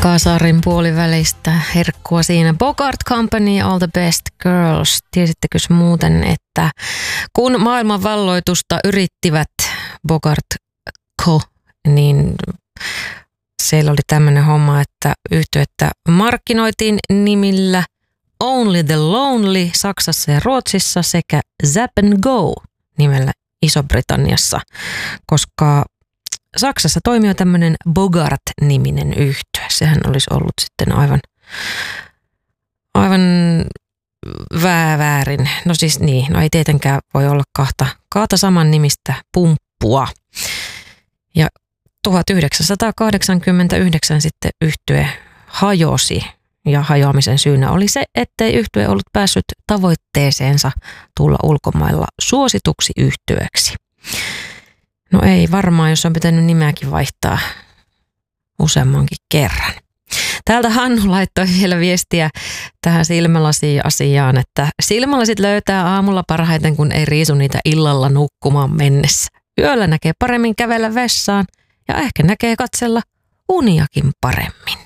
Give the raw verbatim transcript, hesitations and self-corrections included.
Kasarin puolivälistä herkkua siinä. Bogart Company, All the Best Girls. Tiesittekö muuten, että kun maailman valloitusta yrittivät Bogart Co., niin siellä oli tämmöinen homma, että yhtyettä markkinoitiin nimillä Only the Lonely Saksassa ja Ruotsissa sekä Zap and Go nimellä Iso-Britanniassa, koska Saksassa toimii jo tämmöinen Bogart-niminen yhtye. Sehän olisi ollut sitten aivan, aivan vää väärin. No siis niin, no ei tietenkään voi olla kahta, kahta saman nimistä pumppua. Ja tuhatyhdeksänsataakahdeksankymmentäyhdeksän sitten yhtye hajosi. Ja hajoamisen syynä oli se, ettei yhtye ollut päässyt tavoitteeseensa tulla ulkomailla suosituksi yhtyeeksi. No ei varmaan, jos on pitänyt nimeäkin vaihtaa useammankin kerran. Täältä Hannu laittoi vielä viestiä tähän silmälasi-asiaan, että silmälasit löytää aamulla parhaiten, kun ei riisu niitä illalla nukkumaan mennessä. Yöllä näkee paremmin kävellä vessaan ja ehkä näkee katsella uniakin paremmin.